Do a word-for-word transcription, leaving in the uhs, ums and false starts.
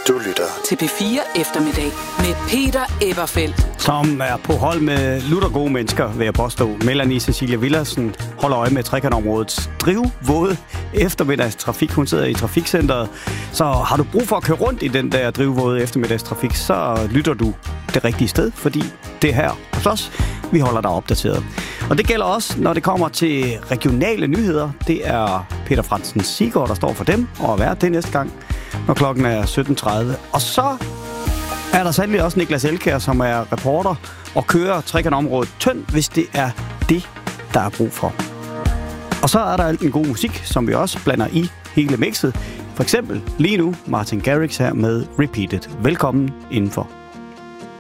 Du lytter til P fire Eftermiddag med Peter Eberfeldt. Som er på hold med lutter gode mennesker, vil jeg påstå. Melanie Cecilia Villersen holder øje med trekantområdets drivvåde eftermiddagstrafik. Hun sidder i trafikcenteret. Så har du brug for at køre rundt i den der drivvåde eftermiddagstrafik, så lytter du det rigtige sted, fordi det er her hos os, vi holder dig opdateret. Og det gælder også, når det kommer til regionale nyheder. Det er Peter Fransen Siggaard, der står for dem, og er vært det næste gang, når klokken er sytten tredive. Og så er der sandelig også Niklas Elkjær, som er reporter og kører trekantområdet tynd, hvis det er det, der er brug for. Og så er der alt den gode musik, som vi også blander i hele mixet. For eksempel lige nu Martin Garrix her med Repeated. Velkommen indenfor.